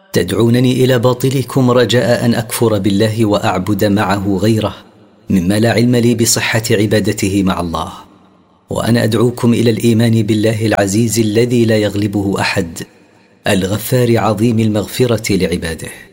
تدعونني إلى باطلكم رجاء أن أكفر بالله وأعبد معه غيره، مما لا علم لي بصحة عبادته مع الله. وأنا أدعوكم إلى الإيمان بالله العزيز الذي لا يغلبه أحد، الغفار عظيم المغفرة لعباده.